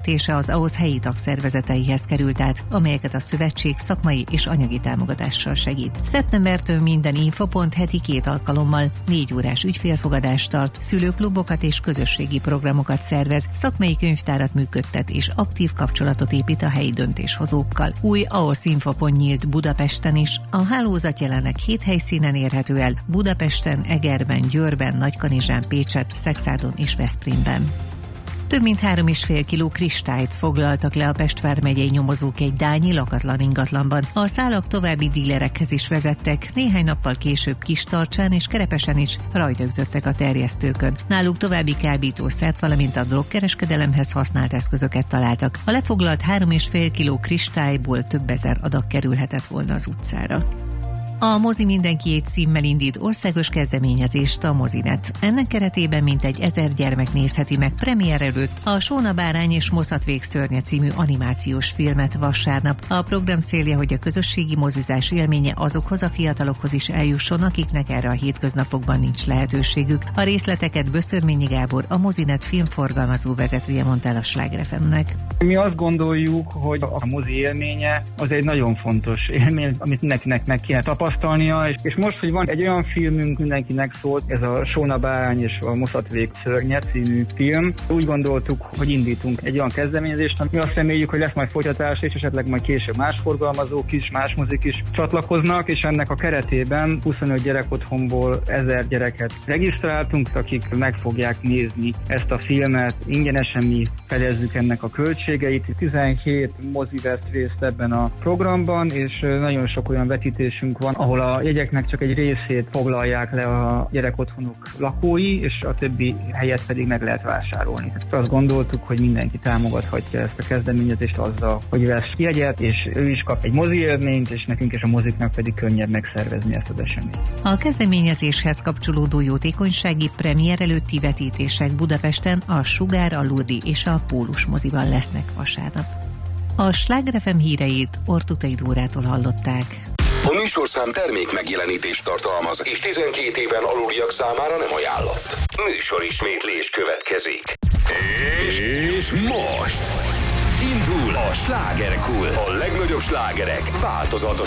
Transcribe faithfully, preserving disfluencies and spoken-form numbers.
vezetése az ahhoz helyi tagszervezeteihez került át, amelyeket a szövetség szakmai és anyagi támogatással segít. Szeptembertől minden infopont heti két alkalommal négy órás ügyfélfogadást tart, szülőklubokat és közösségi programokat szervez, szakmai könyvtárat működtet és aktív kapcsolatot épít a helyi döntéshozókkal. Új ahhoz infopont nyílt Budapesten is. A hálózat jelenleg hét helyszínen érhető el: Budapesten, Egerben, Győrben, Nagykanizsán, Pécsett, Szekszádon és Veszprémben. Több mint három és fél kiló kristályt foglaltak le a Pest vármegyei nyomozók egy dányi lakatlan ingatlanban. A szálak további dílerekhez is vezettek, néhány nappal később Kistarcsán és Kerepesen is rajta ütöttek a terjesztőkön. Náluk további kábítószert, valamint a drogkereskedelemhez használt eszközöket találtak. A lefoglalt három és fél kiló kristályból több ezer adag kerülhetett volna az utcára. A Mozi Mindenkiét címmel indít országos kezdeményezést a Mozinet. Ennek keretében mintegy ezer gyermek nézheti meg premier előtt a Sóna bárány és Moszatvék szörnye című animációs filmet vasárnap. A program célja, hogy a közösségi mozizás élménye azokhoz a fiatalokhoz is eljusson, akiknek erre a hétköznapokban nincs lehetőségük. A részleteket Böszörményi Gábor, a Mozinet filmforgalmazó vezetője mondta el a Sláger ef em-nek. Mi azt gondoljuk, hogy a mozi élménye az egy nagyon fontos élmény, amit mindenkinek meg kéne tapasztalnia, és, és most, hogy van egy olyan filmünk, mindenkinek szólt, ez a Sóna bárány és a Moszatvék szörnye című film, úgy gondoltuk, hogy indítunk egy olyan kezdeményezést, ami azt reméljük, hogy lesz majd folytatás, és esetleg majd később más forgalmazók is, más mozik is csatlakoznak, és ennek a keretében huszonöt gyerekotthonból ezer gyereket regisztráltunk, akik meg fogják nézni ezt a filmet. Ingyenesen mi fedezzük ennek a költségeit. tizenhét mozi vett részt ebben a programban, és nagyon sok olyan vetítésünk van, ahol a jegyeknek csak egy részét foglalják le a gyerekotthonok lakói, és a többi helyet pedig meg lehet vásárolni. Tehát azt gondoltuk, hogy mindenki támogathatja ezt a kezdeményezést azzal, hogy vesz jegyet, és ő is kap egy mozi élményt, és nekünk és a moziknak pedig könnyebb megszervezni ezt az eseményt. A kezdeményezéshez kapcsolódó jótékonysági premier előtti vetítések Budapesten a Sugár, a Lurdi és a Pólus moziban lesznek vasárnap. A Sláger ef em híreit Ortutai Dórától hallották. A műsorszám termék megjelenítést tartalmaz, és tizenkét éven aluliak számára nem ajánlott. Műsorismétlés következik. És most indul a Slágerkult. A legnagyobb slágerek változatos